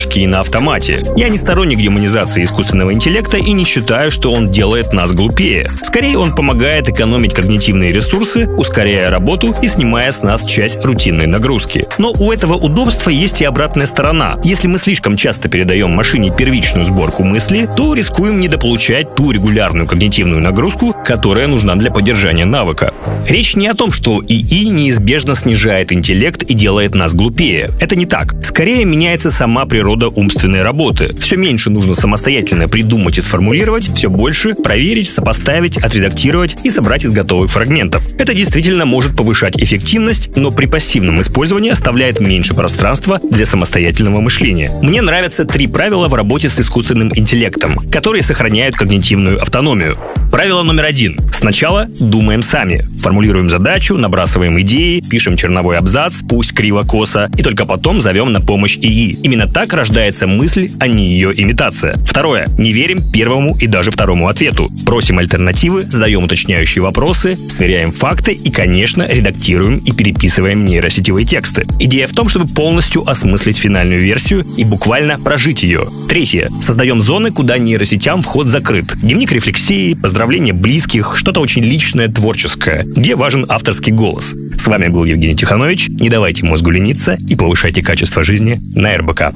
и на автомате. Я не сторонник демонизации искусственного интеллекта и не считаю, что он делает нас глупее. Скорее, он помогает экономить когнитивные ресурсы, ускоряя работу и снимая с нас часть рутинной нагрузки. Но у этого удобства есть и обратная сторона. Если мы слишком часто передаем машине первичную сборку мысли, то рискуем недополучать ту регулярную когнитивную нагрузку, которая нужна для поддержания навыка. Речь не о том, что ИИ неизбежно снижает интеллект и делает нас глупее. Это не так. Скорее, меняется сама природа умственной работы. Все меньше нужно самостоятельно придумать и сформулировать, все больше проверить, сопоставить, отредактировать и собрать из готовых фрагментов. Это действительно может повышать эффективность, но при пассивном использовании оставляет меньше пространства для самостоятельного мышления. Мне нравятся 3 правила в работе с искусственным интеллектом, которые сохраняют когнитивную автономию. Правило номер 1. Сначала думаем сами. Формулируем задачу, набрасываем идеи, пишем черновой абзац, пусть криво-косо, и только потом зовем на помощь ИИ. Именно так рождается мысль, а не ее имитация. Второе. Не верим первому и даже второму ответу. Просим альтернативы, задаем уточняющие вопросы, сверяем факты и, конечно, редактируем и переписываем нейросетевые тексты. Идея в том, чтобы полностью осмыслить финальную версию и буквально прожить ее. Третье. Создаем зоны, куда нейросетям вход закрыт. Дневник рефлексии, поздравления близких, что-то очень личное, творческое, где важен авторский голос. С вами был Евгений Тиханович. Не давайте мозгу лениться и повышайте качество жизни на РБК.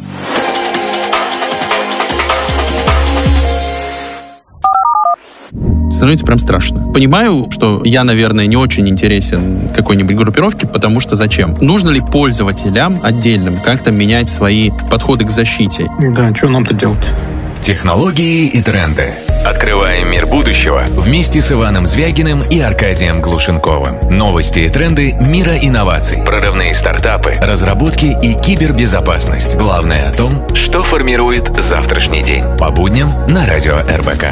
Становится прям страшно. Понимаю, что я, наверное, не очень интересен какой-нибудь группировке, потому что зачем? Нужно ли пользователям отдельным как-то менять свои подходы к защите? Да, что нам-то делать? Технологии и тренды. Открываем мир будущего вместе с Иваном Звягиным и Аркадием Глушенковым. Новости и тренды мира инноваций, прорывные стартапы, разработки и кибербезопасность. Главное о том, что формирует завтрашний день. По будням на радио РБК.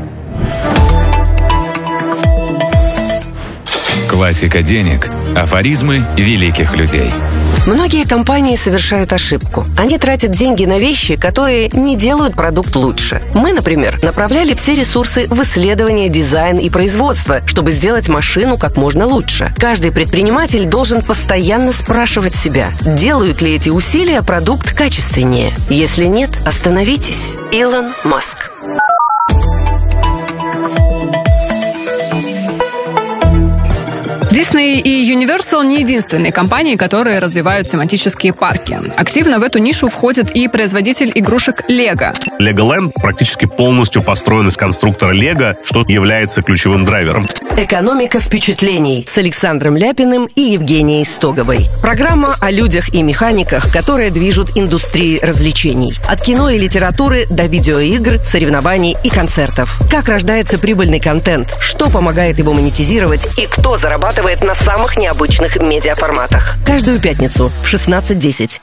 Классика денег. Афоризмы великих людей. Многие компании совершают ошибку. Они тратят деньги на вещи, которые не делают продукт лучше. Мы, например, направляли все ресурсы в исследование, дизайн и производство, чтобы сделать машину как можно лучше. Каждый предприниматель должен постоянно спрашивать себя, делают ли эти усилия продукт качественнее. Если нет, остановитесь. Илон Маск. Disney и Universal не единственные компании, которые развивают тематические парки. Активно в эту нишу входит и производитель игрушек Lego. Legoland практически полностью построен из конструктора Lego, что является ключевым драйвером. Экономика впечатлений с Александром Ляпиным и Евгенией Стоговой. Программа о людях и механиках, которые движут индустрией развлечений. От кино и литературы до видеоигр, соревнований и концертов. Как рождается прибыльный контент, что помогает его монетизировать и кто зарабатывает на самых необычных медиаформатах. Каждую пятницу в 16:10.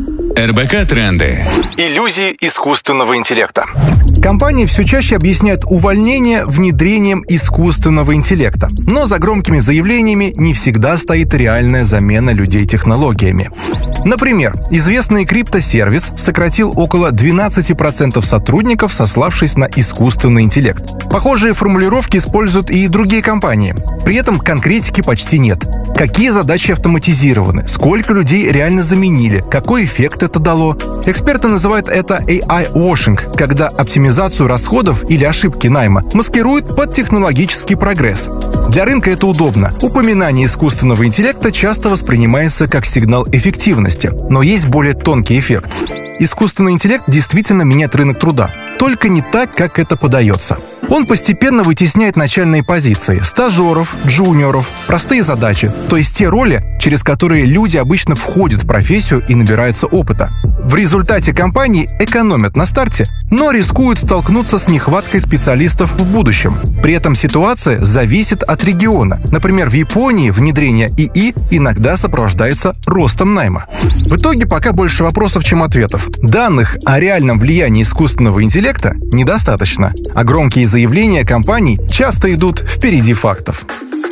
РБК тренды. Иллюзии искусственного интеллекта. Компании все чаще объясняют увольнение внедрением искусственного интеллекта. Но за громкими заявлениями не всегда стоит реальная замена людей технологиями. Например, известный криптосервис сократил около 12% сотрудников, сославшись на искусственный интеллект. Похожие формулировки используют и другие компании. При этом конкретики почти нет. Какие задачи автоматизированы? Сколько людей реально заменили? Какой эффект это дало? Эксперты называют это AI-washing, когда оптимизацию расходов или ошибки найма маскируют под технологический прогресс. Для рынка это удобно. Упоминание искусственного интеллекта часто воспринимается как сигнал эффективности, но есть более тонкий эффект. Искусственный интеллект действительно меняет рынок труда, только не так, как это подается. Он постепенно вытесняет начальные позиции – стажеров, джуниоров, простые задачи, то есть те роли, через которые люди обычно входят в профессию и набираются опыта. В результате компании экономят на старте, но рискуют столкнуться с нехваткой специалистов в будущем. При этом ситуация зависит от региона. Например, в Японии внедрение ИИ иногда сопровождается ростом найма. В итоге пока больше вопросов, чем ответов. Данных о реальном влиянии искусственного интеллекта недостаточно, а громкие заявления компаний часто идут впереди фактов.